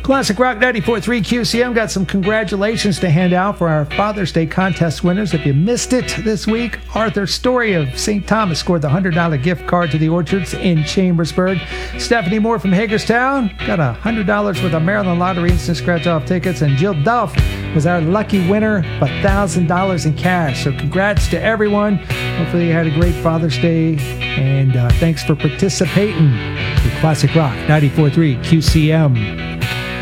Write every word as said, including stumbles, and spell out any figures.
Classic Rock ninety-four point three Q C M got some congratulations to hand out for our Father's Day contest winners. If you missed it this week, Arthur Story of Saint Thomas scored the one hundred dollars gift card to the Orchards in Chambersburg. Stephanie Moore from Hagerstown got one hundred dollars worth of Maryland Lottery instant scratch-off tickets. And Jill Duff was our lucky winner of one thousand dollars in cash. So congrats to everyone. Hopefully you had a great Father's Day. And uh, thanks for participating with Classic Rock ninety-four point three Q C M.